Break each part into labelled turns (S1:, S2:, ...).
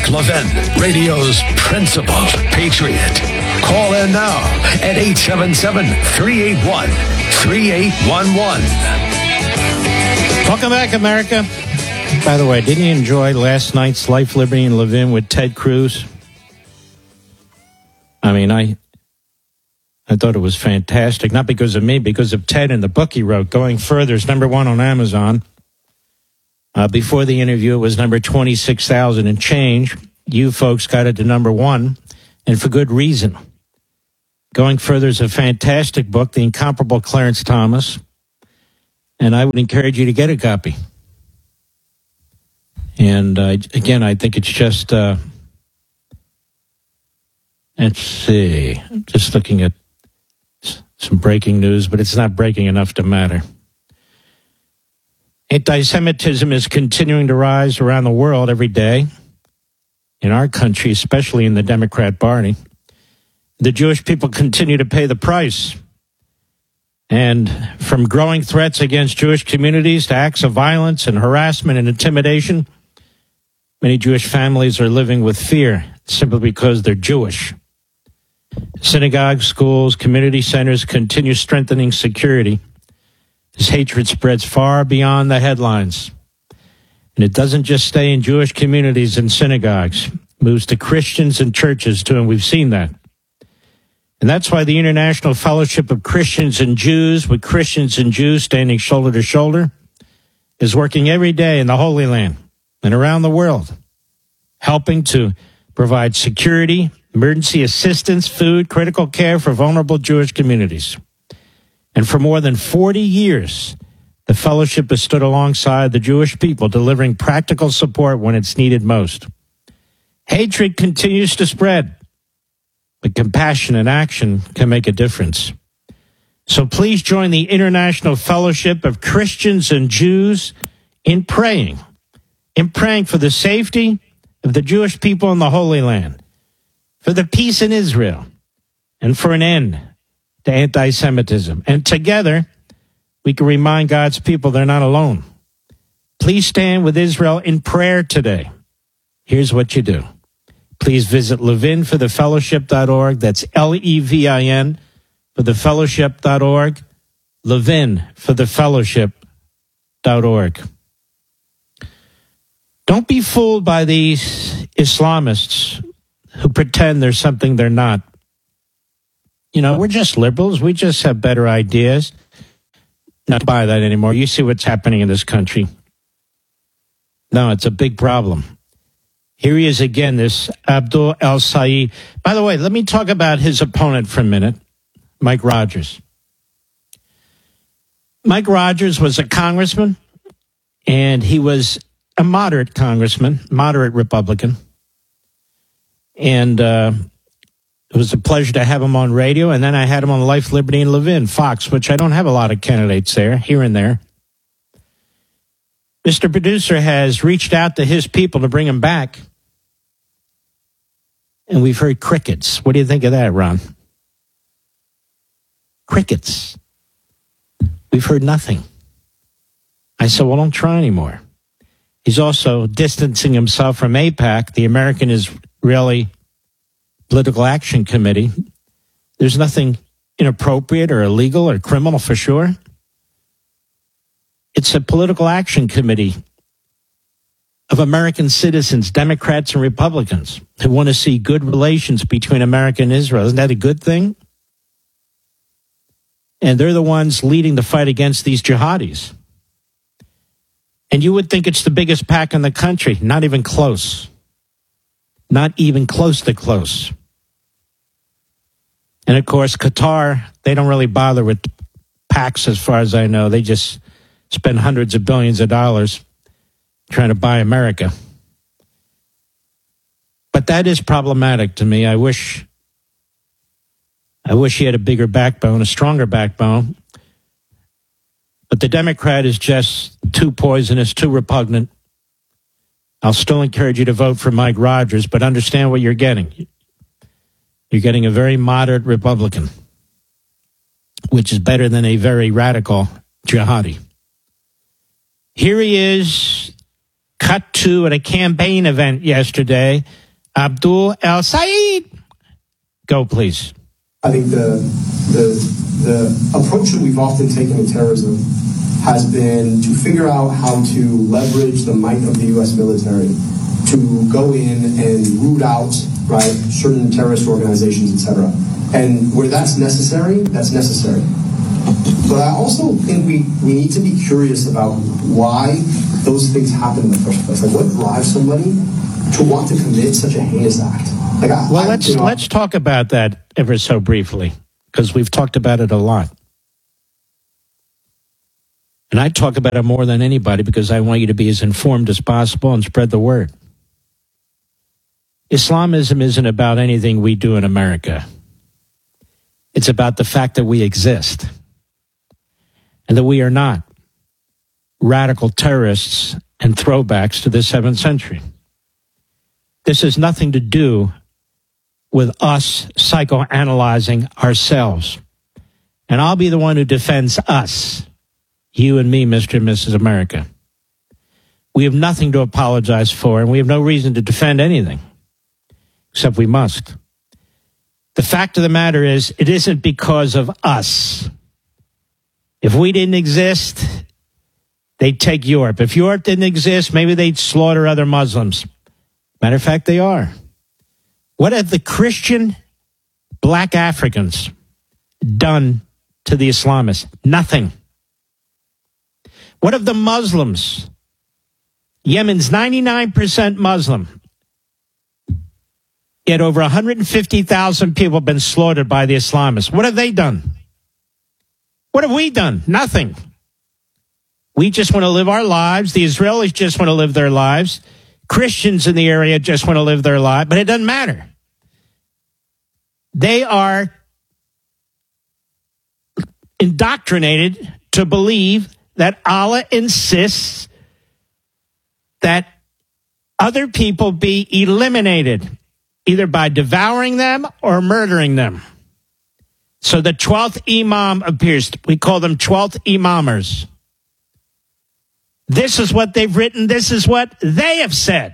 S1: Mark Levin, radio's principal patriot. Call in now at 877-381-3811.
S2: Welcome back, America. By the way, didn't you enjoy last night's Life, Liberty, and Levin with Ted Cruz? I mean, I thought it was fantastic. Not because of me, because of Ted and the book he wrote. Going Further is number 1 on Amazon. Before the interview, it was number 26,000 and change. You folks got it to number 1, and for good reason. Going Further is a fantastic book, the incomparable Clarence Thomas, and I would encourage you to get a copy. And again, I think it's just, let's see, I'm just looking at some breaking news, but it's not breaking enough to matter. Anti-Semitism is continuing to rise around the world every day. In our country, especially in the Democrat Party. The Jewish people continue to pay the price. And from growing threats against Jewish communities to acts of violence and harassment and intimidation, many Jewish families are living with fear simply because they're Jewish. Synagogues, schools, community centers continue strengthening security. This hatred spreads far beyond the headlines. And it doesn't just stay in Jewish communities and synagogues. It moves to Christians and churches too, and we've seen that. And that's why the International Fellowship of Christians and Jews, with Christians and Jews standing shoulder to shoulder, is working every day in the Holy Land and around the world, helping to provide security, emergency assistance, food, critical care for vulnerable Jewish communities. And for more than 40 years, the fellowship has stood alongside the Jewish people, delivering practical support when it's needed most. Hatred continues to spread, but compassion and action can make a difference. So please join the International Fellowship of Christians and Jews in praying for the safety of the Jewish people in the Holy Land, for the peace in Israel, and for an end to anti-Semitism. And together, we can remind God's people they're not alone. Please stand with Israel in prayer today. Here's what you do. Please visit levinforthefellowship.org. That's Levin for thefellowship.org. levinforthefellowship.org. Don't be fooled by these Islamists who pretend they're something they're not. You know, we're just liberals. We just have better ideas. Not buy that anymore. You see what's happening in this country. No, it's a big problem. Here he is again, this Abdul El-Sayed. By the way, let me talk about his opponent for a minute, Mike Rogers. Mike Rogers was a congressman, and he was a moderate congressman, moderate Republican. And it was a pleasure to have him on radio, and then I had him on Life, Liberty, and Levin, Fox, which I don't have a lot of candidates there, here and there. Mr. Producer has reached out to his people to bring him back, and we've heard crickets. What do you think of that, Ron? Crickets. We've heard nothing. I said, well, don't try anymore. He's also distancing himself from AIPAC, the American Israeli Political Action Committee. There's nothing inappropriate or illegal or criminal for sure. It's a political action committee of American citizens, Democrats and Republicans, who want to see good relations between America and Israel. Isn't that a good thing? And they're the ones leading the fight against these jihadis. And you would think it's the biggest pack in the country. Not even close. Not even close to close. And of course, Qatar, they don't really bother with PACs as far as I know. They just spend hundreds of billions of dollars trying to buy America. But that is problematic to me. I wish he had a bigger backbone, a stronger backbone. But the Democrat is just too poisonous, too repugnant. I'll still encourage you to vote for Mike Rogers, but understand what you're getting. You're getting a very moderate Republican, which is better than a very radical jihadi. Here he is Cut to at a campaign event yesterday, Abdul El-Sayed. Go, please.
S3: I think the approach that we've often taken to terrorism has been to figure out how to leverage the might of the U.S. military to go in and root out, right, certain terrorist organizations, etc. And where that's necessary, that's necessary. But I also think we need to be curious about why those things happen in the first place. Like, what drives somebody to want to commit such a heinous act? Like,
S2: let's talk about that ever so briefly, because we've talked about it a lot. And I talk about it more than anybody because I want you to be as informed as possible and spread the word. Islamism isn't about anything we do in America. It's about the fact that we exist and that we are not radical terrorists and throwbacks to the 7th century. This has nothing to do with us psychoanalyzing ourselves. And I'll be the one who defends us, you and me, Mr. and Mrs. America. We have nothing to apologize for, and we have no reason to defend anything, except we must. The fact of the matter is, it isn't because of us. If we didn't exist, they'd take Europe. If Europe didn't exist, maybe they'd slaughter other Muslims. Matter of fact, they are. What have the Christian black Africans done to the Islamists? Nothing. What of the Muslims? Yemen's 99% Muslim. Yet over 150,000 people have been slaughtered by the Islamists. What have they done? What have we done? Nothing. We just want to live our lives. The Israelis just want to live their lives. Christians in the area just want to live their life, but it doesn't matter. They are indoctrinated to believe that Allah insists that other people be eliminated, either by devouring them or murdering them. So the 12th Imam appears. We call them 12th Imamers. This is what they've written. This is what they have said.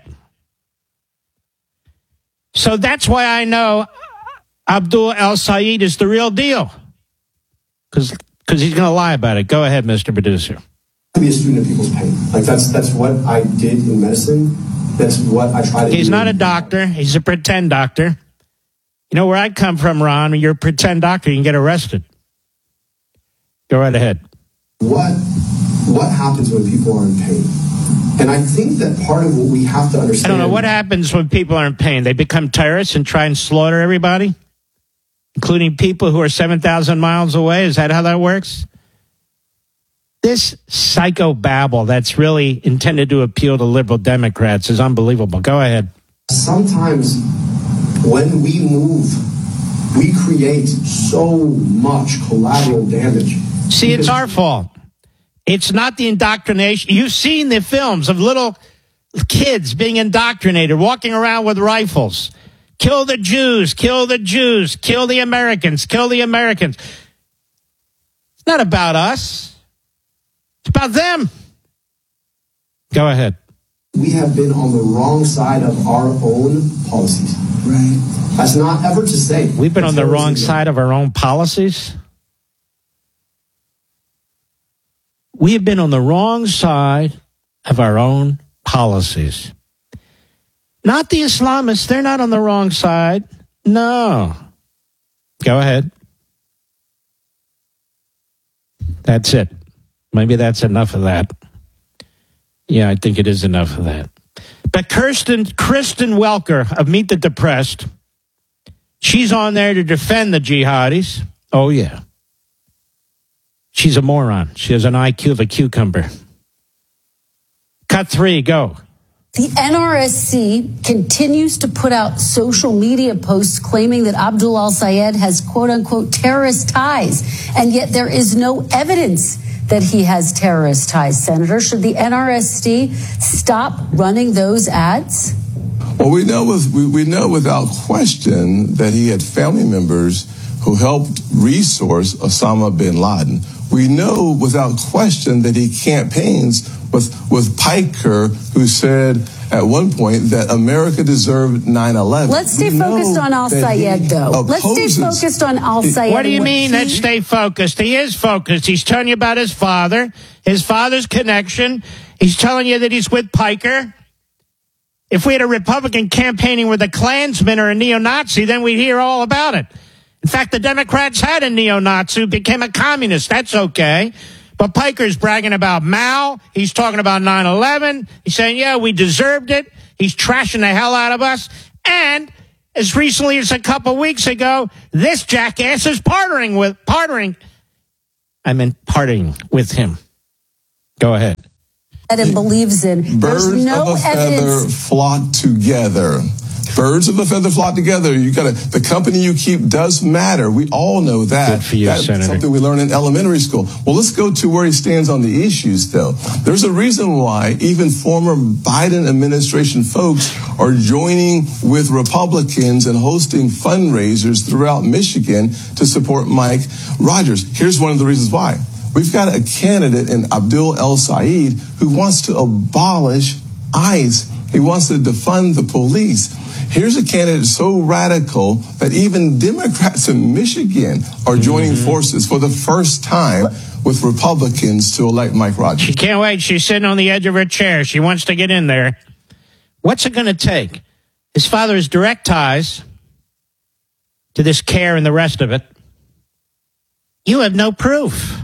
S2: So that's why I know Abdul El-Sayed is the real deal. Because he's going to lie about it. Go ahead, Mr. Producer.
S3: To be a student of people's pain. Like, that's what I did in medicine. That's what I try to do.
S2: He's not a doctor. He's a pretend doctor. You know where I come from, Ron? When you're a pretend doctor, you can get arrested. Go right ahead.
S3: What happens when people are in pain? And I think that part of what we have to understand...
S2: I don't know. What happens when people are in pain? They become terrorists and try and slaughter everybody? Including people who are 7,000 miles away? Is that how that works? This psychobabble that's really intended to appeal to liberal Democrats is unbelievable. Go ahead.
S3: Sometimes when we move, we create so much collateral damage.
S2: See, it's our fault. It's not the indoctrination. You've seen the films of little kids being indoctrinated, walking around with rifles. Kill the Jews, kill the Jews, kill the Americans, kill the Americans. It's not about us. It's about them. Go ahead.
S3: We have been on the wrong side of our own policies. Right. That's not ever to say.
S2: We've been on the wrong side of our own policies? We have been on the wrong side of our own policies. Not the Islamists. They're not on the wrong side. No. Go ahead. That's it. Maybe that's enough of that. Yeah, I think it is enough of that. But Kristen Welker of Meet the Depressed, she's on there to defend the jihadis. Oh, yeah. She's a moron. She has an IQ of a cucumber. Cut 3, go.
S4: The NRSC continues to put out social media posts claiming that Abdul El-Sayed has quote-unquote terrorist ties, and yet there is no evidence that he has terrorist ties. Senator, should the NRSC stop running those ads?
S5: Well, we know without question that he had family members who helped resource Osama bin Laden. we know without question that he campaigns with Piker, who said at one point that America deserved 9/11.
S4: Let's stay focused on al-Sayed, though. Let's stay focused on al-Sayed.
S2: What do you mean, let's stay focused? He is focused. He's telling you about his father's connection. He's telling you that he's with Piker. If we had a Republican campaigning with a Klansman or a neo-Nazi, then we'd hear all about it. In fact, the Democrats had a neo-Nazi who became a communist. That's okay. But Piker's bragging about Mao. He's talking about 9/11. He's saying, yeah, we deserved it. He's trashing the hell out of us. And as recently as a couple weeks ago, this jackass is partying with him. Go ahead.
S4: And believes in.
S5: Birds
S4: There's no
S5: of a feather
S4: evidence.
S5: flock together. Birds of a feather flock together. The company you keep does matter. We all know that.
S2: Good for you,
S5: That's
S2: Senator.
S5: something we learned in elementary school. Well, let's go to where he stands on the issues, though. There's a reason why even former Biden administration folks are joining with Republicans and hosting fundraisers throughout Michigan to support Mike Rogers. Here's one of the reasons why. We've got a candidate in Abdul El-Sayed who wants to abolish ICE. He wants to defund the police. Here's a candidate so radical that even Democrats in Michigan are joining forces for the first time with Republicans to elect Mike Rogers.
S2: She can't wait. She's sitting on the edge of her chair. She wants to get in there. What's it going to take? His father has direct ties to this care and the rest of it. You have no proof.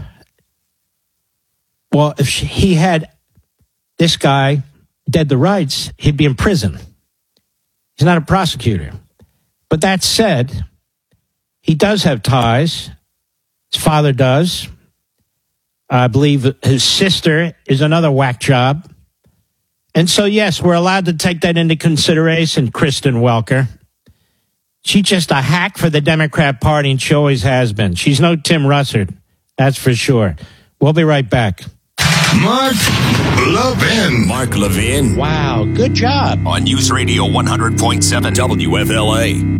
S2: Well, if he had this guy dead to rights, he'd be in prison. He's not a prosecutor. But that said, he does have ties. His father does. I believe his sister is another whack job. And so, yes, we're allowed to take that into consideration, Kristen Welker. She's just a hack for the Democrat Party, and she always has been. She's no Tim Russert, that's for sure. We'll be right back.
S1: Mark Levin.
S6: Mark Levin.
S2: Wow, good job.
S6: On News Radio 100.7 WFLA.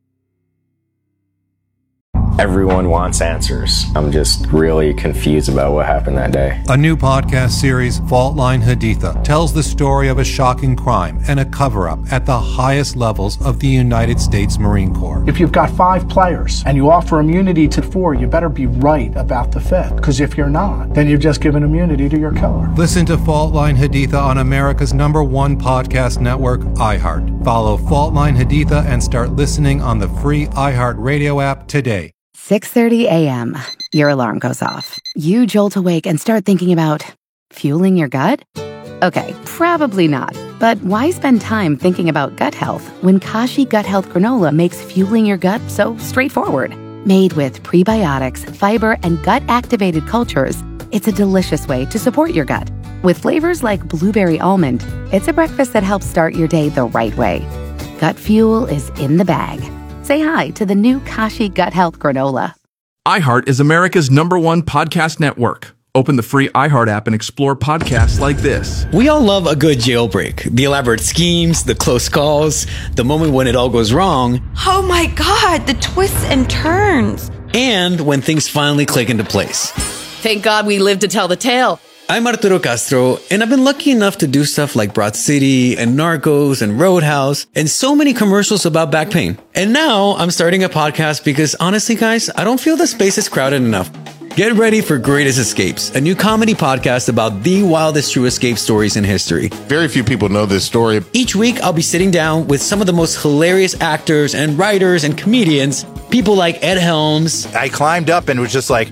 S7: Everyone wants answers. I'm just really confused about what happened that day.
S8: A new podcast series, Fault Line Haditha, tells the story of a shocking crime and a cover-up at the highest levels of the United States Marine Corps.
S9: If you've got 5 players and you offer immunity to 4, you better be right about the 5th. Because if you're not, then you've just given immunity to your killer.
S8: Listen to Fault Line Haditha on America's #1 podcast network, iHeart. Follow Fault Line Haditha and start listening on the free iHeart Radio app today.
S10: 6:30 a.m. Your alarm goes off. You jolt awake and start thinking about fueling your gut? Okay, probably not. But why spend time thinking about gut health when Kashi Gut Health Granola makes fueling your gut so straightforward? Made with prebiotics, fiber, and gut-activated cultures, it's a delicious way to support your gut. With flavors like blueberry almond, it's a breakfast that helps start your day the right way. Gut fuel is in the bag. Say hi to the new Kashi Gut Health Granola.
S11: iHeart is America's #1 podcast network. Open the free iHeart app and explore podcasts like this.
S12: We all love a good jailbreak. The elaborate schemes, the close calls, the moment when it all goes wrong.
S13: Oh my God, the twists and turns.
S12: And when things finally click into place.
S14: Thank God we lived to tell the tale.
S12: I'm Arturo Castro, and I've been lucky enough to do stuff like Broad City and Narcos and Roadhouse and so many commercials about back pain. And now I'm starting a podcast because honestly, guys, I don't feel the space is crowded enough. Get ready for Greatest Escapes, a new comedy podcast about the wildest true escape stories in history.
S15: Very few people know this story.
S12: Each week, I'll be sitting down with some of the most hilarious actors and writers and comedians, people like Ed Helms.
S15: I climbed up and was just like,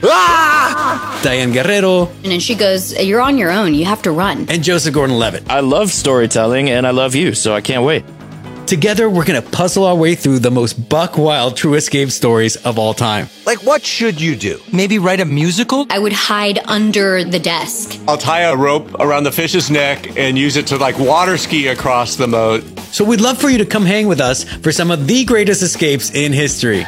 S15: ah!
S12: Diane Guerrero.
S16: And then she goes, you're on your own. You have to run.
S12: And Joseph Gordon-Levitt.
S17: I love storytelling, and I love you, so I can't wait.
S12: Together, we're going to puzzle our way through the most buck-wild true escape stories of all time.
S18: Like, what should you do? Maybe write a musical?
S16: I would hide under the desk.
S19: I'll tie a rope around the fish's neck and use it to, water ski across the moat.
S12: So we'd love for you to come hang with us for some of the greatest escapes in history.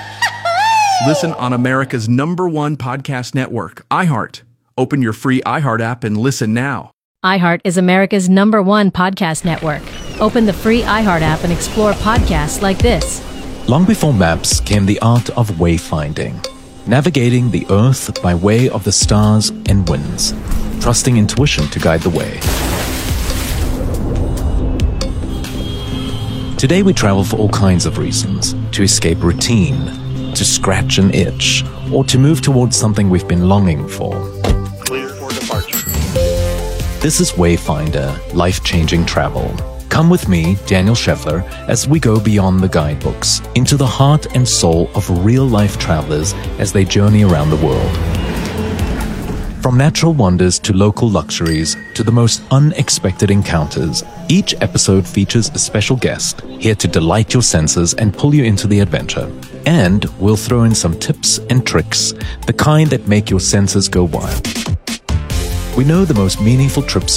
S11: Listen on America's #1 podcast network, iHeart. Open your free iHeart app and listen now.
S20: iHeart is America's #1 podcast network. Open the free iHeart app and explore podcasts like this.
S21: Long before maps came the art of wayfinding. navigating the earth by way of the stars and winds, trusting intuition to guide the way. Today we travel for all kinds of reasons: to escape routine, to scratch an itch, or to move towards something we've been longing for.
S22: Clear for departure.
S21: This is Wayfinder, life-changing travel. Come with me, Daniel Scheffler, as we go beyond the guidebooks, into the heart and soul of real-life travelers as they journey around the world. From natural wonders to local luxuries to the most unexpected encounters, each episode features a special guest, here to delight your senses and pull you into the adventure. And we'll throw in some tips and tricks, the kind that make your senses go wild. We know the most meaningful trips